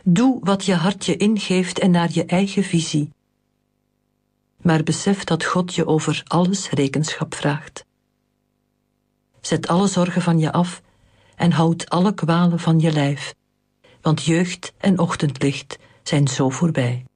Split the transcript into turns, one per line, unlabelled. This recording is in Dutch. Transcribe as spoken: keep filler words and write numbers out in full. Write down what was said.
Doe wat je hart je ingeeft en naar je eigen visie. Maar besef dat God je over alles rekenschap vraagt. Zet alle zorgen van je af en houd alle kwalen van je lijf, want jeugd en ochtendlicht zijn zo voorbij.